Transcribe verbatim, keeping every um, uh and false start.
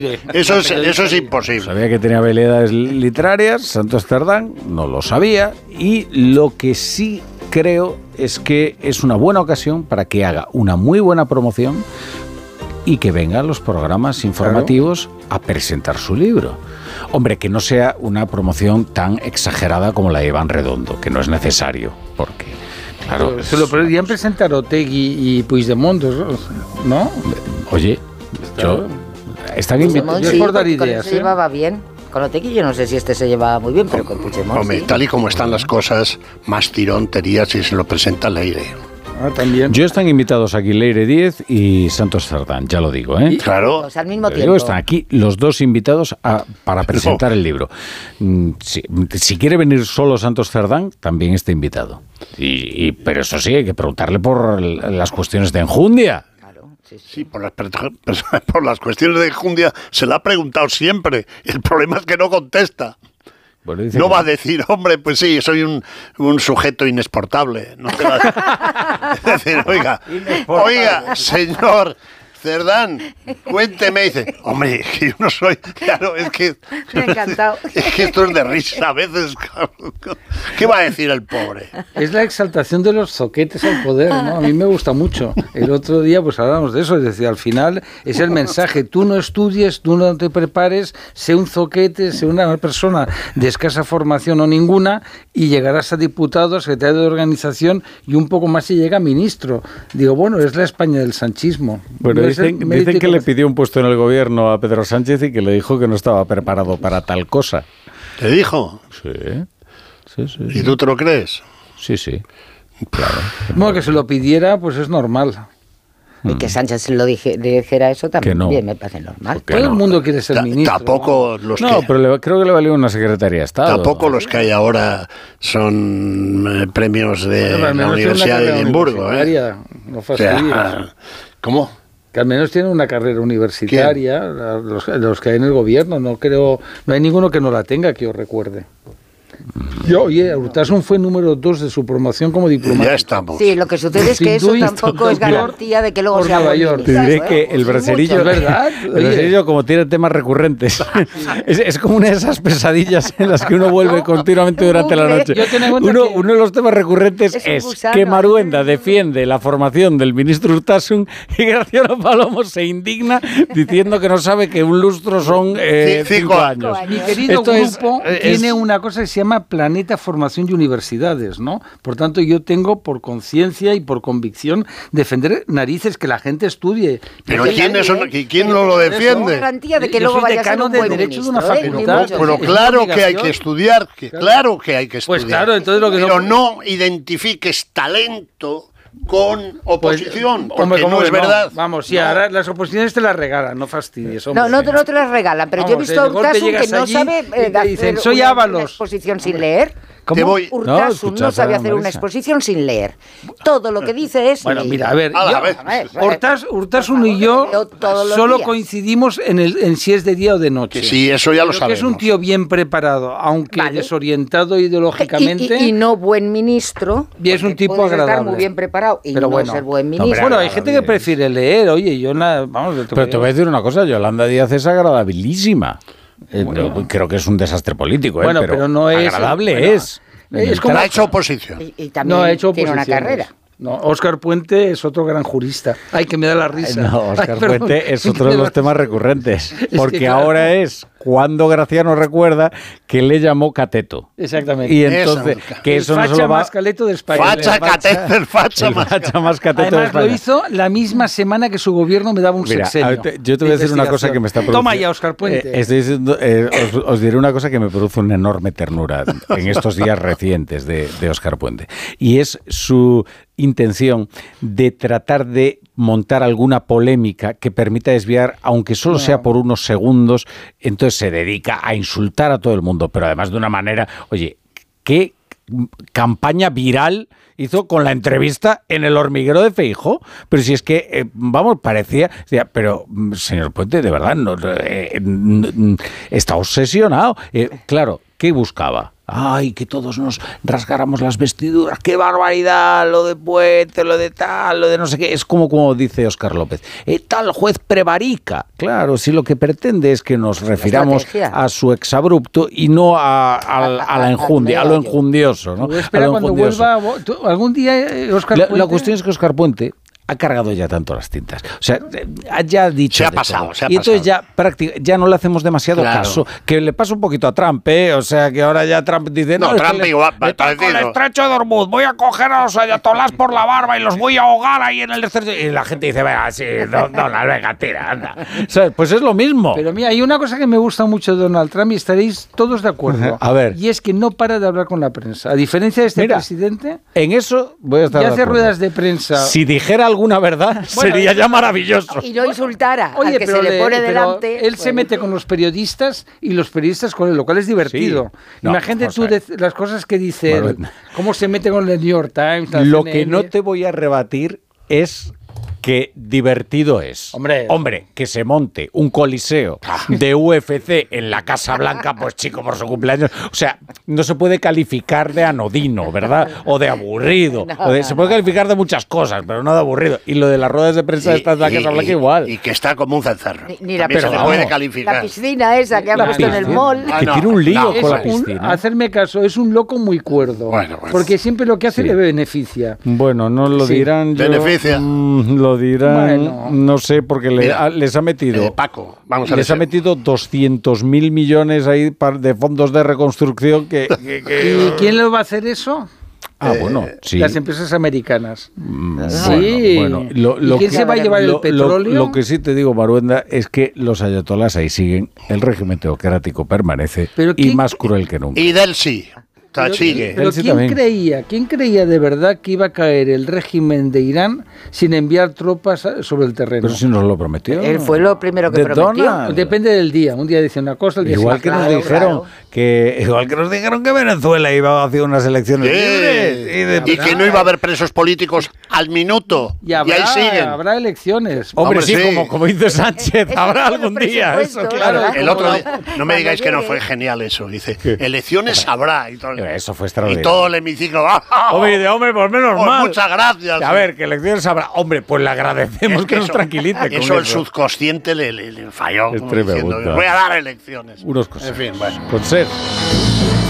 Eso es, eso es imposible. Sabía que tenía habilidades literarias, Santos Cerdán, no lo sabía, y lo que sí creo es que es una buena ocasión para que haga una muy buena promoción y que vengan los programas informativos claro. a presentar su libro. Hombre, que no sea una promoción tan exagerada como la de Iván Redondo, que no es necesario, porque, claro... Se lo podrían presentar Otegi y Puigdemont, ¿no? Oye, yo... Están invitados sí, por dar ideas. Se ¿eh? llevaba bien. Con Otegi yo no sé si este se llevaba muy bien, pero con Puigdemont Hombre, sí. Tal y como están las cosas, más tirón tenía si se lo presenta Leire. Ah, también. Yo están invitados aquí Leire Díez y Santos Cerdán, ya lo digo, ¿eh? Claro. O sea, al mismo tiempo. Digo, están aquí los dos invitados a, para presentar no. el libro. Si, si quiere venir solo Santos Cerdán, también está invitado. Y, y, pero eso sí, hay que preguntarle por las cuestiones de enjundia. Sí, sí. sí por, las, por las cuestiones de enjundia se le ha preguntado siempre. El problema es que no contesta. Bueno, no que... va a decir, hombre, pues sí, soy un, un sujeto inexportable. No te va a decir, oiga, oiga, señor Cerdán, cuénteme. Y dice, hombre, que yo no soy... Claro, es que... Me ha encantado. Es que esto es de risa a veces. ¿Qué va a decir el pobre? Es la exaltación de los zoquetes al poder, ¿no? A mí me gusta mucho. El otro día pues hablábamos de eso, es decir, al final es el mensaje, tú no estudies, tú no te prepares, sé un zoquete, sé una persona de escasa formación o ninguna y llegarás a diputado, secretario de organización y un poco más y llega a ministro. Digo, bueno, es la España del sanchismo. Bueno, Dicen, dicen que le pidió un puesto en el gobierno a Pedro Sánchez y que le dijo que no estaba preparado para tal cosa. ¿Te dijo? Sí. sí, sí ¿Y sí. tú te lo crees? Sí, sí. Claro. Bueno, que se lo pidiera, pues es normal. Y que Sánchez se lo dije, dijera eso también no. bien, me parece normal. Todo no? el mundo quiere ser Ta- ministro. Tampoco ¿no? los No, que, pero le, creo que le valió una secretaría de Estado. Tampoco los que hay ahora son eh, premios de bueno, la Universidad de Edimburgo. ¿eh? No o sea, ¿Cómo? Que al menos tienen una carrera universitaria, los, los que hay en el gobierno, no creo, no hay ninguno que no la tenga, que yo recuerde. Yo, oye, Urtasun fue número dos de su promoción como diplomático. Ya estamos. Sí, lo que sucede es que eso tampoco es garantía de que luego sea buen ministro. Te diré que el bracerillo, es verdad. El bracerillo como tiene temas recurrentes, es, es como una de esas pesadillas en las que uno vuelve continuamente durante la noche. Uno, uno de los temas recurrentes es, es gusano, que Maruenda defiende la formación del ministro Urtasun y Graciano Palomo se indigna diciendo que no sabe que un lustro son eh, sí, cinco, cinco años. Mi querido Esto grupo es, tiene es, una cosa que se llama Planeta Formación y Universidades, ¿no? Por tanto, yo tengo por conciencia y por convicción defender narices que la gente estudie. Pero ¿quién, es, ¿quién no lo defiende? Garantía de que yo luego vaya a ser un buen de ministro, de una facultad, ¿eh? Pero claro que hay que estudiar, que claro que hay que estudiar. Pues claro, entonces lo que pero no, no identifiques talento con oposición, pues, porque hombre, no es no? verdad. Vamos, sí, no. ahora las oposiciones te las regalan, no fastidies. Hombre. No, no te, no te las regalan, pero Vamos, yo he visto a Urtasun que no sabe eh, te dicen, hacer soy una, Ábalos. una exposición sin leer. ¿Cómo? Voy... Urtasun no, no sabe hacer una exposición sin leer. Todo lo que dice es... Bueno, mira, a ver, a yo, a ver. Urtas, Urtasun y yo solo días. coincidimos en, el, en si es de día o de noche. Que sí, eso ya lo sabemos. Que es un tío bien preparado, aunque vale. desorientado ideológicamente. Y, y, y no buen ministro. Y es un tipo agradable. Estar muy bien preparado y pero no bueno, ser buen ministro. No, bueno, hay gente que prefiere leer, oye, yo nada... Vamos, pero te voy a decir una cosa, Yolanda Díaz es agradabilísima. Bueno. Eh, creo que es otro gracioso político, eh, bueno, pero, pero no es... agradable bueno, es. Es como ha hecho oposición. Y, y también no ha hecho tiene una carrera. No, Óscar Puente es otro gran jurista. Ay, que me da la risa. No, Óscar Ay, Puente es otro de los temas recurrentes. Porque es que, ahora claro. es cuando Graciano recuerda que le llamó cateto. Exactamente. Y entonces, Esa, que eso el no facha se lo va... más caleto de España. Facha, cateto, el facha, el facha más cateto Además, de España. lo hizo la misma semana que su gobierno me daba un Mira, sexenio. Te, yo te voy a decir una cosa que me está produciendo... Toma ya, Óscar Puente. Eh, estoy diciendo, eh, os, os diré una cosa que me produce una enorme ternura en estos días recientes de, de Óscar Puente. Y es su intención de tratar de montar alguna polémica que permita desviar, aunque solo no. sea por unos segundos, entonces se dedica a insultar a todo el mundo, pero además de una manera, oye, ¿qué campaña viral hizo con la entrevista en El Hormiguero de Feijóo? Pero si es que, eh, vamos, parecía, pero señor Puente, de verdad, no, eh, está obsesionado. Eh, claro, ¿qué buscaba? ay, que todos nos rasgáramos las vestiduras, qué barbaridad, lo de Puente, lo de tal, lo de no sé qué. Es como, como dice Óscar López, eh, tal juez prevarica. Claro, si lo que pretende es que nos refiramos a su exabrupto y no a, a, a, a la enjundia, a lo enjundioso, ¿no? Espera, cuando vuelva, algún día Óscar la, Puente... La cuestión es que Óscar Puente ha cargado ya tanto las tintas. O sea, ya ha dicho. Se ha pasado, todo. se ha Y entonces pasado. ya, prácti- ya no le hacemos demasiado Claro. caso. Que le pasa un poquito a Trump, ¿eh? O sea, que ahora ya Trump dice. No, No, es Trump que le- igual, está con el parecido. estrecho de Hormuz. Voy a coger a los ayatolás por la barba y los voy a ahogar ahí en el estrecho. Y la gente dice, venga, sí, no, no, la venga, tira, anda. ¿Sabes? Pues es lo mismo. Pero mira, hay una cosa que me gusta mucho de Donald Trump y estaréis todos de acuerdo. A ver. Y es que no para de hablar con la prensa. A diferencia de este Mira, presidente, En eso voy a estar que de hace acuerdo. ruedas de prensa. Si dijera alguna verdad, sería ya maravilloso. Y no insultara Oye, al que pero se le le- pone pero delante. él se pues, mete con los periodistas y los periodistas con él, lo cual es divertido. Sí. No, Imagínate tú José. de- las cosas que dice él, Manuel. cómo se mete con el New York Times. la Lo C N que N. no te voy a rebatir es que divertido es. Hombre. Hombre, que se monte un coliseo de U F C en la Casa Blanca, pues chico, por su cumpleaños. O sea, no se puede calificar de anodino, ¿verdad? O de aburrido. No, o de- no, se puede no. calificar de muchas cosas, pero no de aburrido. Y lo de las ruedas de prensa de estas de la Casa Blanca igual. Y que está como un cencerro. Ni- ni la También se piscina. le puede Vamos. calificar. La piscina esa que ha La puesto en el piscina. mall. Ah, que no, tiene un lío no, Es con la un- piscina. hacerme caso, es un loco muy cuerdo. Bueno, bueno. Porque siempre lo que hace Sí. le beneficia. Bueno, no lo Sí. dirán. Yo, Beneficia. mm, lo dirán. Bueno. No sé, porque le- Mira, a- les ha metido. Eh, Paco, vamos a ver. Les ha metido doscientos mil millones ahí par- de fondos de reconstrucción que... que- que- ¿Y quién lo va a hacer eso? Ah, bueno, sí. Las empresas americanas. Mm, Sí. Bueno, bueno, lo, ¿Y lo quién que- se va a llevar el lo- lo- petróleo? Lo, que sí te digo, Maruenda, es que los ayatolás ahí siguen, el régimen teocrático permanece Pero y ¿quién- más cruel que nunca. Y del sí. O sea, Pero- sigue. Pero Él sí ¿quién también. creía, quién creía de verdad que iba a caer el régimen de Irán sin enviar tropas a- sobre el terreno? Pero si nos lo prometió. Él fue lo primero que De prometió. Donald. Depende del día. Un día dice una cosa, el día Igual dice que otra. nos claro, dijeron claro. que igual que nos dijeron que Venezuela iba a hacer unas elecciones Sí. libres y de- Y que no iba a haber presos políticos al minuto. Y, habrá, ahí siguen. habrá elecciones. Hombre, Hombre, sí, sí. Como, como dice Sánchez, Eso habrá con los algún día. Eso, presupuestos, claro. ¿verdad? El otro Como día, no me cuando digáis que no llegue. fue genial eso. Dice, elecciones habrá. Y todo, Eso fue y extraordinario. todo el hemiciclo. ¡ah, ah, Hombre, de hombre, pues menos pues mal. muchas gracias. A ver, que elecciones habrá. Hombre, pues le agradecemos Es que, nos eso- tranquilice con Eso el eso. subconsciente le, le- le falló. Es como tremendo, diciendo, tal. voy a dar elecciones. Unos cosas. En fin, bueno. Con ser.